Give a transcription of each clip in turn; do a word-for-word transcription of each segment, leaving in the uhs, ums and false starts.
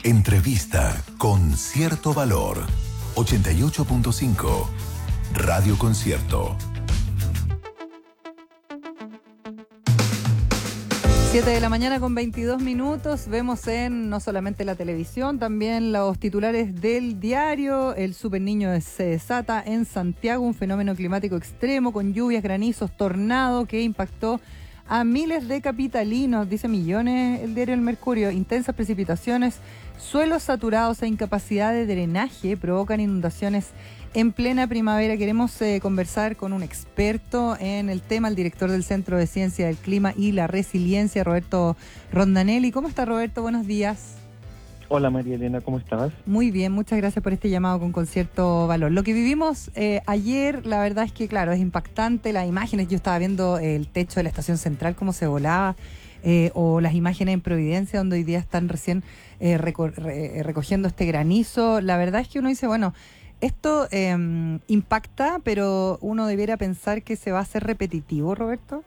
Entrevista con cierto valor. ochenta y ocho punto cinco Radio Concierto. siete de la mañana con veintidós minutos. Vemos en no solamente la televisión, también los titulares del diario. El super niño se desata en Santiago, un fenómeno climático extremo con lluvias, granizos, tornado que impactó a miles de capitalinos, dice millones el diario El Mercurio. Intensas precipitaciones, suelos saturados e incapacidad de drenaje provocan inundaciones en plena primavera. Queremos eh, conversar con un experto en el tema, el director del Centro de Ciencia del Clima y la Resiliencia, Roberto Rondanelli. ¿Cómo está, Roberto? Buenos días. Hola, María Elena, ¿cómo estás? Muy bien, muchas gracias por este llamado con Concierto Valor. Lo que vivimos eh, ayer, la verdad es que, claro, es impactante. Las imágenes, yo estaba viendo el techo de la estación central, cómo se volaba, eh, o las imágenes en Providencia, donde hoy día están recién eh, reco- re- recogiendo este granizo. La verdad es que uno dice, bueno, esto eh, impacta, pero uno debiera pensar que se va a hacer repetitivo, Roberto.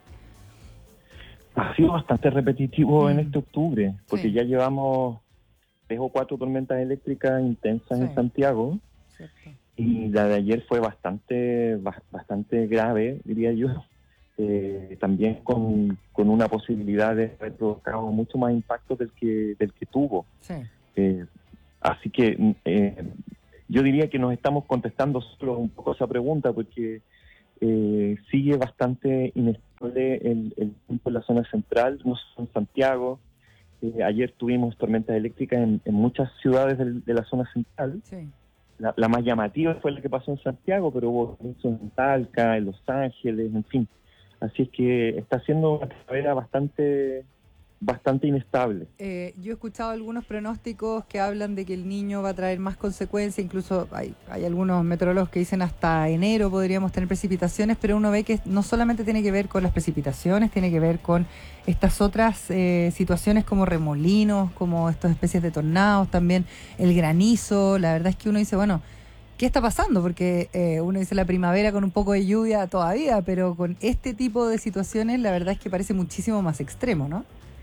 Ha sido bastante repetitivo mm. en este octubre, porque sí. ya llevamos tres o cuatro tormentas eléctricas intensas sí. en Santiago. Cierto. Y la de ayer fue bastante bastante grave, diría yo. Eh, también con, con una posibilidad de haber provocado mucho más impacto del que del que tuvo. Sí. Eh, así que eh, yo diría que nos estamos contestando solo un poco esa pregunta, porque eh, sigue bastante inestable el, el tiempo en la zona central, no solo en Santiago. Eh, ayer tuvimos tormentas eléctricas en, en muchas ciudades del, de la zona central. Sí. La, la más llamativa fue la que pasó en Santiago, pero hubo en Talca, en Los Ángeles, en fin. Así es que está siendo una primavera bastante... bastante inestable. Eh, yo he escuchado algunos pronósticos que hablan de que el niño va a traer más consecuencias, incluso hay, hay algunos meteorólogos que dicen hasta enero podríamos tener precipitaciones, pero uno ve que no solamente tiene que ver con las precipitaciones, tiene que ver con estas otras eh, situaciones como remolinos, como estas especies de tornados, también el granizo. La verdad es que uno dice, bueno, ¿qué está pasando? Porque eh, uno dice la primavera con un poco de lluvia todavía, pero con este tipo de situaciones la verdad es que parece muchísimo más extremo, ¿no?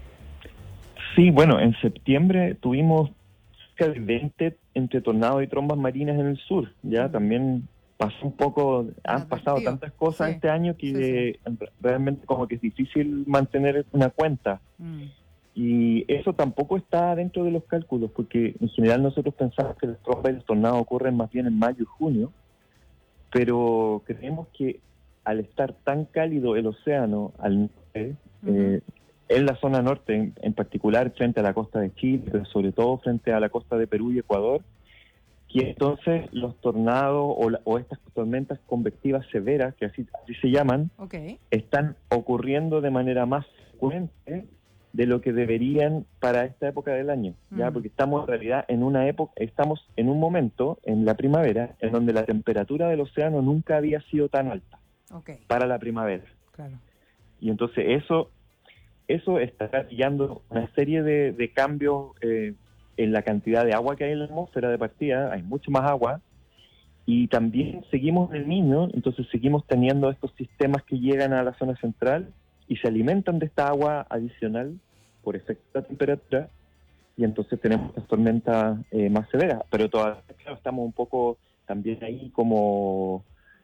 Sí, bueno, en septiembre tuvimos cerca de veinte entre tornados y trombas marinas en el sur. Ya mm. también pasó un poco, han Advertido. pasado tantas cosas sí. este año que sí, sí. realmente como que es difícil mantener una cuenta. Mm. Y eso tampoco está dentro de los cálculos, porque en general nosotros pensamos que las trombas y los tornados ocurren más bien en mayo y junio, pero creemos que al estar tan cálido el océano al norte, uh-huh. eh, en la zona norte, en, en particular frente a la costa de Chile, pero sobre todo frente a la costa de Perú y Ecuador, que entonces los tornados o, la, o estas tormentas convectivas severas, que así, así se llaman, okay. están ocurriendo de manera más frecuente de lo que deberían para esta época del año, mm. ya porque estamos en realidad en una época, estamos en un momento, en la primavera, en donde la temperatura del océano nunca había sido tan alta okay. para la primavera. Claro. Y entonces eso Eso está gatillando una serie de, de cambios eh, en la cantidad de agua que hay en la atmósfera de partida. Hay mucho más agua. Y también seguimos en el Niño, entonces seguimos teniendo estos sistemas que llegan a la zona central y se alimentan de esta agua adicional por efecto de la temperatura. Y entonces tenemos estas tormentas eh, más severas. Pero todavía, claro, estamos un poco también ahí como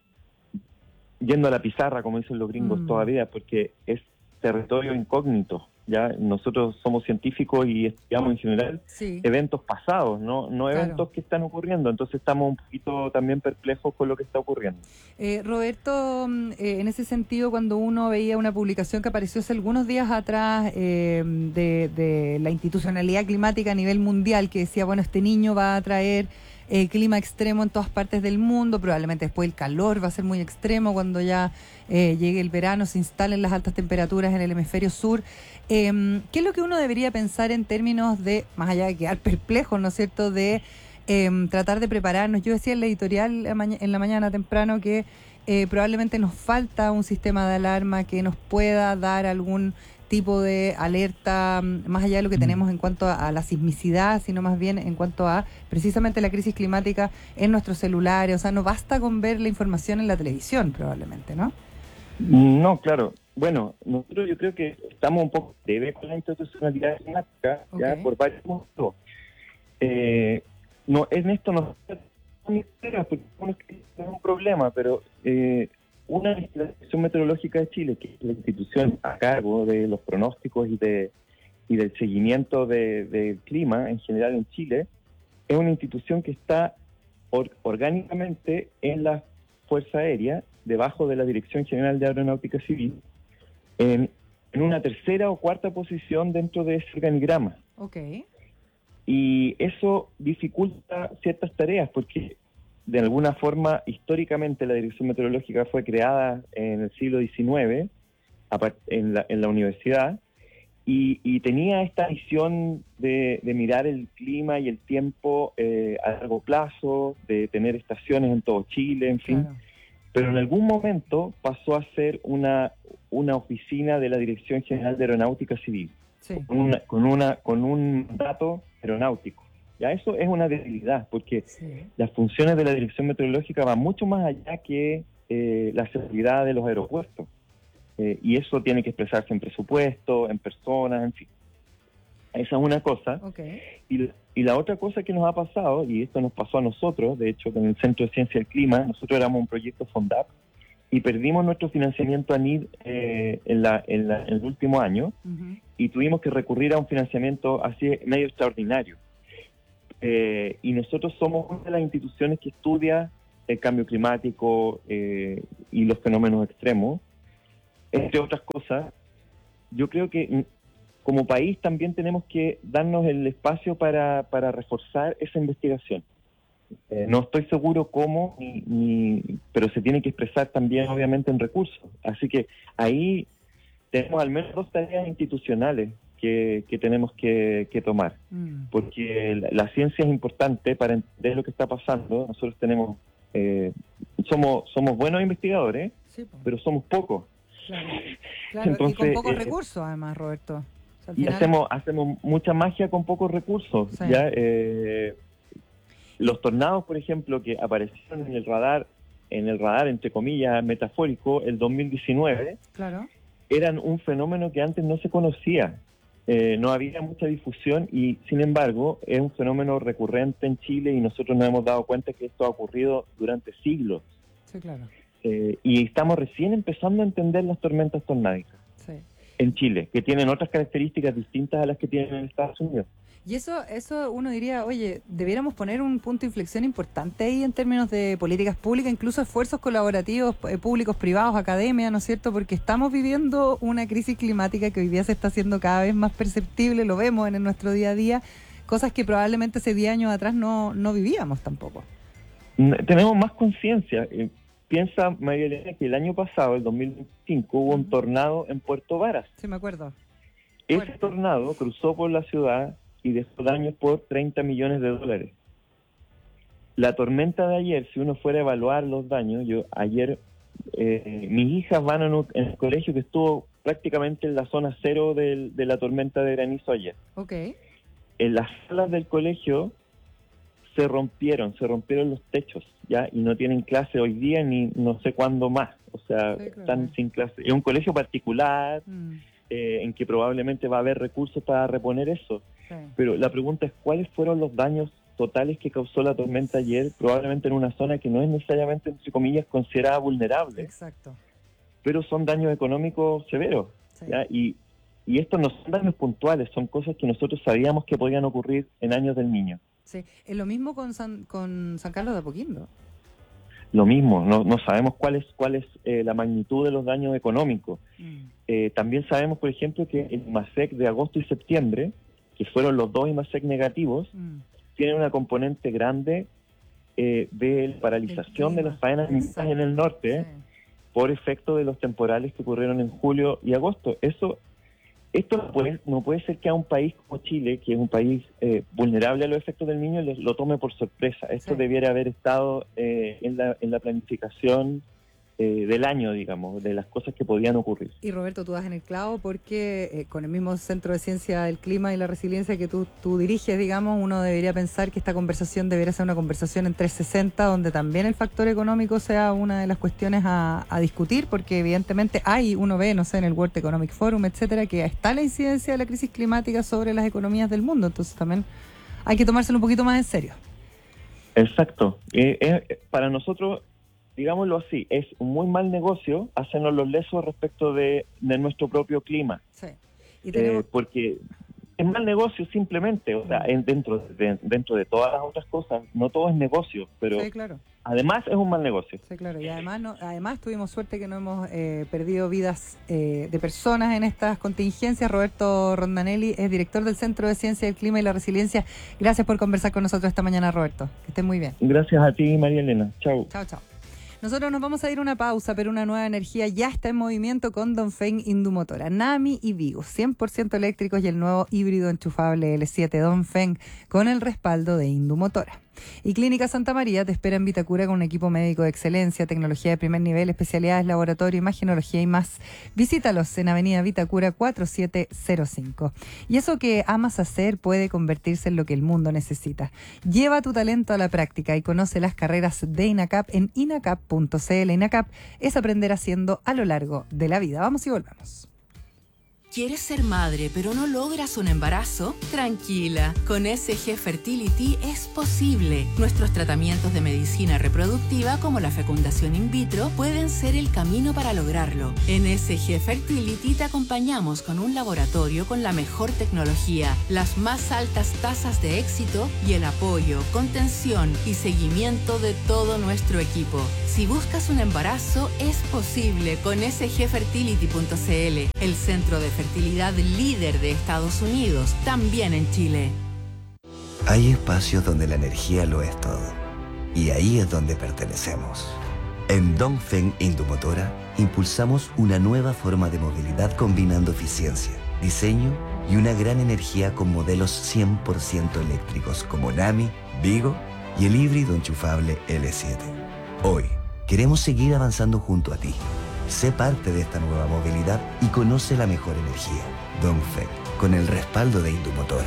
yendo a la pizarra, como dicen los gringos mm. todavía, porque es territorio incógnito. Ya nosotros somos científicos y estudiamos en general sí. eventos pasados, no no claro. eventos que están ocurriendo. Entonces estamos un poquito también perplejos con lo que está ocurriendo. Eh, Roberto, eh, en ese sentido, cuando uno veía una publicación que apareció hace algunos días atrás eh, de, de la institucionalidad climática a nivel mundial, que decía, bueno, este niño va a traer Eh, clima extremo en todas partes del mundo, probablemente después el calor va a ser muy extremo cuando ya eh, llegue el verano, se instalen las altas temperaturas en el hemisferio sur. Eh, ¿Qué es lo que uno debería pensar en términos de, más allá de quedar perplejo, ¿no es cierto?, de eh, tratar de prepararnos? Yo decía en la editorial en la mañana temprano que eh, probablemente nos falta un sistema de alarma que nos pueda dar algún tipo de alerta, más allá de lo que tenemos en cuanto a, a la sismicidad, sino más bien en cuanto a precisamente la crisis climática en nuestros celulares. O sea, no basta con ver la información en la televisión, probablemente, ¿no? No, claro. Bueno, nosotros yo creo que estamos un poco debe con la institucionalidad climática, okay. ya por varios motivos. eh, no, en esto no es un problema, pero eh, una institución meteorológica de Chile, que es la institución a cargo de los pronósticos y de y del seguimiento de, del clima en general en Chile, es una institución que está or, orgánicamente en la Fuerza Aérea, debajo de la Dirección General de Aeronáutica Civil, en, en una tercera o cuarta posición dentro de ese organigrama. Okay. Y eso dificulta ciertas tareas, porque de alguna forma, históricamente, la Dirección Meteorológica fue creada en el siglo diecinueve, en la, en la universidad, y, y tenía esta visión de, de mirar el clima y el tiempo eh, a largo plazo, de tener estaciones en todo Chile, en fin. Claro. Pero en algún momento pasó a ser una, una oficina de la Dirección General de Aeronáutica Civil, sí. con, una, con, una, con un mandato aeronáutico. Ya eso es una debilidad, porque sí. las funciones de la Dirección Meteorológica van mucho más allá que eh, la seguridad de los aeropuertos. Eh, y eso tiene que expresarse en presupuesto, en personas, en fin. Esa es una cosa. Okay. Y, y la otra cosa que nos ha pasado, y esto nos pasó a nosotros, de hecho, con el Centro de Ciencia del Clima, nosotros éramos un proyecto FONDAP, y perdimos nuestro financiamiento A N I D eh, en, la, en, la, en el último año, uh-huh. y tuvimos que recurrir a un financiamiento así medio extraordinario. Eh, y nosotros somos una de las instituciones que estudia el cambio climático eh, y los fenómenos extremos. Entre otras cosas, yo creo que como país también tenemos que darnos el espacio para, para reforzar esa investigación. Eh, no estoy seguro cómo, ni, ni, pero se tiene que expresar también obviamente en recursos. Así que ahí tenemos al menos dos tareas institucionales que, que tenemos que, que tomar. Mm. Porque la, la ciencia es importante para entender lo que está pasando. Nosotros tenemos, eh, somos, somos buenos investigadores, sí, pues. Pero somos pocos. Claro, claro. Entonces, y con pocos eh, recursos además, Roberto. O sea, y final... hacemos hacemos mucha magia con pocos recursos. Sí. ¿Ya? Eh, los tornados, por ejemplo, que aparecieron en el radar, en el radar entre comillas metafórico, el dos mil diecinueve, claro. eran un fenómeno que antes no se conocía. Eh, no había mucha difusión y, sin embargo, es un fenómeno recurrente en Chile y nosotros nos hemos dado cuenta que esto ha ocurrido durante siglos. Sí, claro. Eh, y estamos recién empezando a entender las tormentas tornádicas sí. en Chile, que tienen otras características distintas a las que tienen en Estados Unidos. Y eso, eso uno diría, oye, debiéramos poner un punto de inflexión importante ahí en términos de políticas públicas, incluso esfuerzos colaborativos eh, públicos, privados, academia, ¿no es cierto? Porque estamos viviendo una crisis climática que hoy día se está haciendo cada vez más perceptible, lo vemos en, en nuestro día a día, cosas que probablemente hace diez años atrás no, no vivíamos tampoco. Tenemos más conciencia. Eh, piensa, María Elena, que el año pasado, el dos mil veinticinco, hubo un tornado en Puerto Varas. Sí, me acuerdo. Ese bueno. tornado cruzó por la ciudad y dejó daños por treinta millones de dólares. La tormenta de ayer, si uno fuera a evaluar los daños, yo ayer, eh, mis hijas van en, un, en el colegio que estuvo prácticamente en la zona cero del, de la tormenta de granizo ayer. Okay. En las salas del colegio se rompieron, se rompieron los techos, ya, y no tienen clase hoy día ni no sé cuándo más. O sea, sí, claro. están sin clase. Es un colegio particular, mm. eh, en que probablemente va a haber recursos para reponer eso. Sí. Pero la pregunta es, ¿cuáles fueron los daños totales que causó la tormenta ayer? Probablemente en una zona que no es necesariamente, entre comillas, considerada vulnerable. Exacto. Pero son daños económicos severos. Sí. ¿Ya? Y, y estos no son daños puntuales, son cosas que nosotros sabíamos que podían ocurrir en años del Niño. Sí, es lo mismo con San, con San Carlos de Apoquindo. Lo mismo, no, no sabemos cuál es, cuál es eh, la magnitud de los daños económicos. Mm. Eh, también sabemos, por ejemplo, que el IMASEC de agosto y septiembre, que fueron los dos IMASEC negativos, mm. tienen una componente grande eh, de paralización de las faenas en el norte, sí. por efecto de los temporales que ocurrieron en julio y agosto. Eso Esto no puede, no puede ser que a un país como Chile, que es un país eh, vulnerable a los efectos del Niño, lo, lo tome por sorpresa. Esto sí. debiera haber estado eh, en, la, en la planificación eh, del año, digamos, de las cosas que podían ocurrir. Y Roberto, tú das en el clavo porque eh, con el mismo Centro de Ciencia del Clima y la Resiliencia que tú, tú diriges, digamos, uno debería pensar que esta conversación debería ser una conversación en trescientos sesenta, donde también el factor económico sea una de las cuestiones a, a discutir, porque evidentemente hay, uno ve, no sé, en el World Economic Forum, etcétera, que está la incidencia de la crisis climática sobre las economías del mundo. Entonces también hay que tomárselo un poquito más en serio. Exacto. Eh, eh, para nosotros, digámoslo así, es un muy mal negocio hacernos los lesos respecto de, de nuestro propio clima. Sí. Y tenemos... eh, porque es mal negocio simplemente, o sea, en, dentro, de, dentro de todas las otras cosas, no todo es negocio, pero sí, claro. además es un mal negocio. Sí, claro, y además no, además tuvimos suerte que no hemos eh, perdido vidas eh, de personas en estas contingencias. Roberto Rondanelli es director del Centro de Ciencia del Clima y la Resiliencia. Gracias por conversar con nosotros esta mañana, Roberto. Que estés muy bien. Gracias a ti, María Elena. Chau. Chao, chao. Nosotros nos vamos a ir a una pausa, pero una nueva energía ya está en movimiento con Dongfeng Indumotora, Nami y Vigo, cien por ciento eléctricos y el nuevo híbrido enchufable L siete Dongfeng con el respaldo de Indumotora. Y Clínica Santa María te espera en Vitacura con un equipo médico de excelencia, tecnología de primer nivel, especialidades, laboratorio, imagenología y más. Visítalos en Avenida Vitacura cuatro siete cero cinco. Y eso que amas hacer puede convertirse en lo que el mundo necesita. Lleva tu talento a la práctica y conoce las carreras de INACAP en inacap punto c l. INACAP es aprender haciendo a lo largo de la vida. Vamos y volvemos. ¿Quieres ser madre pero no logras un embarazo? Tranquila, con S G Fertility es posible. Nuestros tratamientos de medicina reproductiva como la fecundación in vitro pueden ser el camino para lograrlo. En S G Fertility te acompañamos con un laboratorio con la mejor tecnología, las más altas tasas de éxito y el apoyo, contención y seguimiento de todo nuestro equipo. Si buscas un embarazo, es posible con S G fertility punto c l, el centro de fertilidad líder de Estados Unidos, también en Chile. Hay espacios donde la energía lo es todo, y ahí es donde pertenecemos. En Dongfeng Indumotora impulsamos una nueva forma de movilidad combinando eficiencia, diseño y una gran energía con modelos cien por ciento eléctricos como Nami, Vigo y el híbrido enchufable L siete. Hoy, queremos seguir avanzando junto a ti. Sé parte de esta nueva movilidad y conoce la mejor energía. Dongfeng, con el respaldo de Indumotora.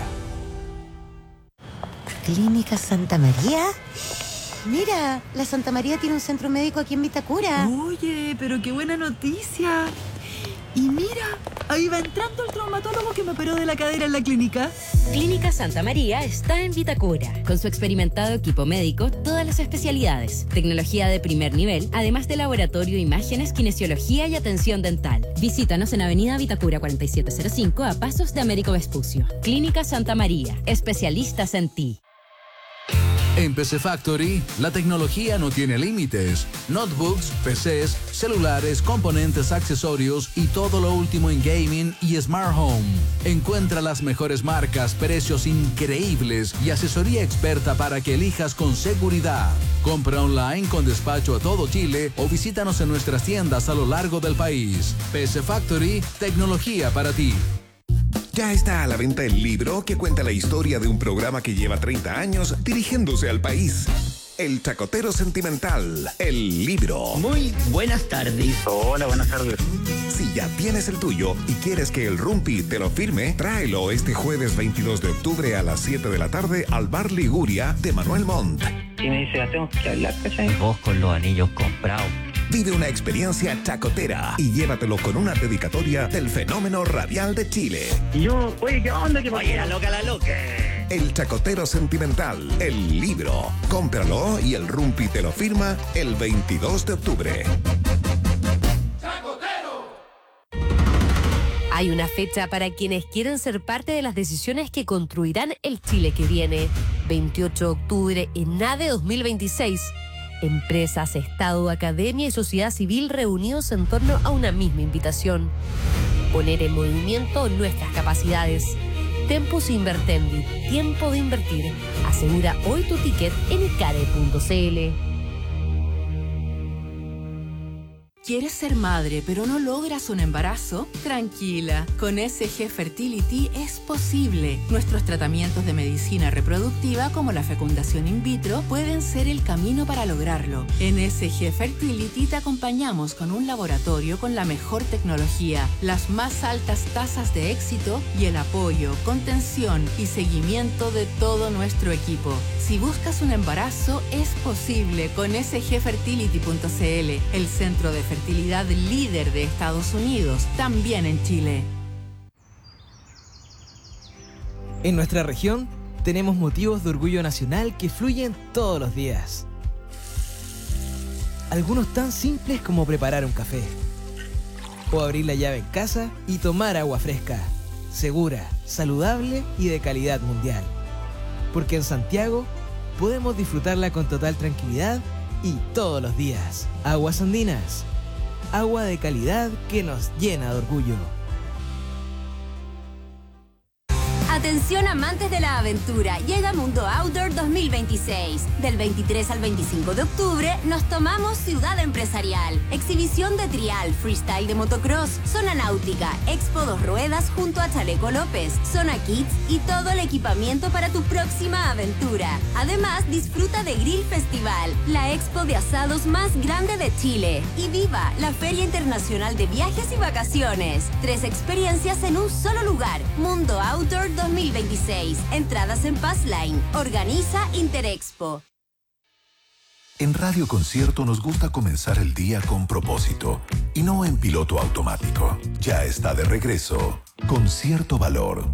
¿Clínica Santa María? Mira, la Santa María tiene un centro médico aquí en Vitacura. Oye, pero qué buena noticia. Y mira, ahí va entrando el traumatólogo que me operó de la cadera en la clínica. Clínica Santa María está en Vitacura. Con su experimentado equipo médico, todas las especialidades, tecnología de primer nivel, además de laboratorio, imágenes, kinesiología y atención dental. Visítanos en Avenida Vitacura cuarenta y siete cero cinco a pasos de Américo Vespucio. Clínica Santa María, especialistas en ti. En P C Factory, la tecnología no tiene límites. Notebooks, P Cs, celulares, componentes, accesorios y todo lo último en gaming y smart home. Encuentra las mejores marcas, precios increíbles y asesoría experta para que elijas con seguridad. Compra online con despacho a todo Chile o visítanos en nuestras tiendas a lo largo del país. P C Factory, tecnología para ti. Ya está a la venta el libro que cuenta la historia de un programa que lleva treinta años dirigiéndose al país. El Chacotero Sentimental, el libro. Muy buenas tardes. Hola, buenas tardes. Si ya tienes el tuyo y quieres que el Rumpi te lo firme, tráelo este jueves veintidós de octubre a las siete de la tarde al Bar Liguria de Manuel Montt. Y me dice, tengo que hablar, ¿cachai? Vos con los anillos comprados. Vive una experiencia chacotera y llévatelo con una dedicatoria del fenómeno radial de Chile. Y yo, oye, ¿qué onda? ¿Qué oye, la loca, la loca. El Chacotero Sentimental, el libro. Cómpralo y el Rumpi te lo firma el veintidós de octubre. Hay una fecha para quienes quieren ser parte de las decisiones que construirán el Chile que viene. veintiocho de octubre en ADE dos mil veintiséis. Empresas, Estado, academia y sociedad civil reunidos en torno a una misma invitación. Poner en movimiento nuestras capacidades. Tempus Invertendi, tiempo de invertir. Asegura hoy tu ticket en icare punto c l. ¿Quieres ser madre pero no logras un embarazo? Tranquila, con S G Fertility es posible. Nuestros tratamientos de medicina reproductiva como la fecundación in vitro pueden ser el camino para lograrlo. En S G Fertility te acompañamos con un laboratorio con la mejor tecnología, las más altas tasas de éxito y el apoyo, contención y seguimiento de todo nuestro equipo. Si buscas un embarazo, es posible con S G fertility punto c l, el centro de fertilidad líder de Estados Unidos, también en Chile. En nuestra región, tenemos motivos de orgullo nacional que fluyen todos los días. Algunos tan simples como preparar un café, o abrir la llave en casa y tomar agua fresca, segura, saludable y de calidad mundial. Porque en Santiago podemos disfrutarla con total tranquilidad y todos los días. Aguas Andinas, agua de calidad que nos llena de orgullo. Atención amantes de la aventura, llega Mundo Outdoor dos mil veintiséis. Del veintitrés al veinticinco de octubre nos tomamos Ciudad Empresarial. Exhibición de trial, freestyle de motocross, zona náutica, expo dos ruedas junto a Chaleco López, zona kids y todo el equipamiento para tu próxima aventura. Además, disfruta de Grill Festival, la expo de asados más grande de Chile. Y viva la Feria Internacional de Viajes y Vacaciones. Tres experiencias en un solo lugar. Mundo Outdoor dos mil veintiséis. Entradas en Passline. Organiza Interexpo. En Radio Concierto nos gusta comenzar el día con propósito y no en piloto automático. Ya está de regreso Concierto Valor.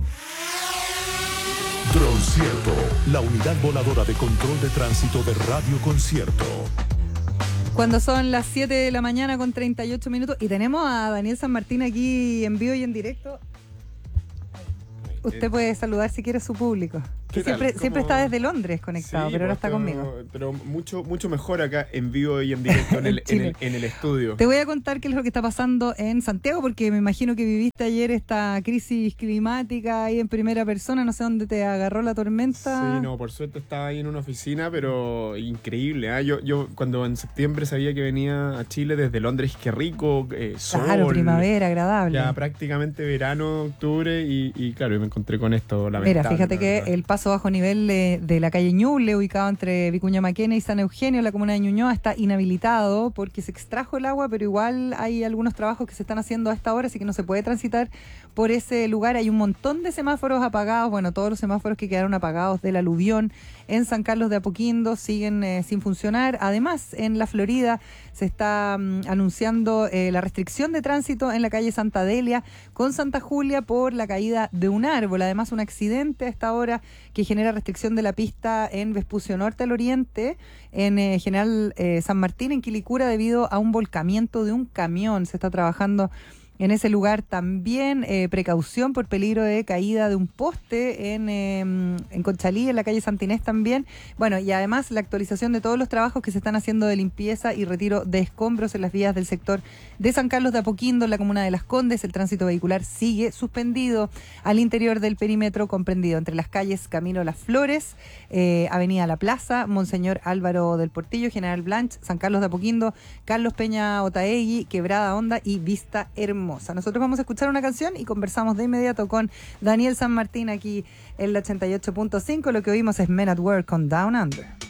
Droncierto, la unidad voladora de control de tránsito de Radio Concierto. Cuando son las siete de la mañana con treinta y ocho minutos y tenemos a Daniel San Martín aquí en vivo y en directo. Usted puede saludar si quiere a su público. Que siempre, siempre está desde Londres conectado, sí, pero ahora está pero, conmigo. Pero mucho mucho mejor acá en vivo y en directo en, el, en, el, en el estudio. Te voy a contar qué es lo que está pasando en Santiago, porque me imagino que viviste ayer esta crisis climática ahí en primera persona. No sé dónde te agarró la tormenta. Sí, no, por suerte estaba ahí en una oficina, pero increíble. ¿eh? Yo, yo cuando en septiembre sabía que venía a Chile desde Londres, qué rico, eh, sol. Claro, primavera, agradable. Ya prácticamente verano, octubre y, y claro, me encontré con esto lamentable. Mira, fíjate que el paso bajo nivel de, de la calle Ñuble, ubicado entre Vicuña Maquena y San Eugenio, la comuna de Ñuñoa, está inhabilitado porque se extrajo el agua, pero igual hay algunos trabajos que se están haciendo a esta hora, así que no se puede transitar por ese lugar. Hay un montón de semáforos apagados, bueno, todos los semáforos que quedaron apagados del aluvión en San Carlos de Apoquindo siguen eh, sin funcionar. Además, en la Florida se está um, anunciando eh, la restricción de tránsito en la calle Santa Delia con Santa Julia por la caída de un árbol. Además, un accidente a esta hora que genera restricción de la pista en Vespucio Norte al Oriente, en eh, General eh, San Martín, en Quilicura, debido a un volcamiento de un camión. Se está trabajando en ese lugar también. Eh, precaución por peligro de caída de un poste en, eh, en Conchalí, en la calle Santinés también. Bueno, y además la actualización de todos los trabajos que se están haciendo de limpieza y retiro de escombros en las vías del sector de San Carlos de Apoquindo, en la comuna de Las Condes. El tránsito vehicular sigue suspendido al interior del perímetro comprendido entre las calles Camino Las Flores, eh, Avenida La Plaza, Monseñor Álvaro del Portillo, General Blanch, San Carlos de Apoquindo, Carlos Peña Otaegui, Quebrada Honda y Vista Hermosa. Nosotros vamos a escuchar una canción y conversamos de inmediato con Daniel San Martín aquí en la ochenta y ocho punto cinco. Lo que oímos es Men at Work con Down Under.